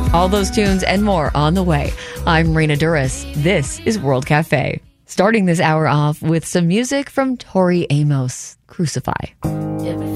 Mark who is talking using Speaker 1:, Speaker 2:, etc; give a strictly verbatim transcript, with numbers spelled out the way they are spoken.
Speaker 1: All those tunes and more on the way. I'm Raina Duras. This is World Cafe. Starting this hour off with some music from Tori Amos, Crucify.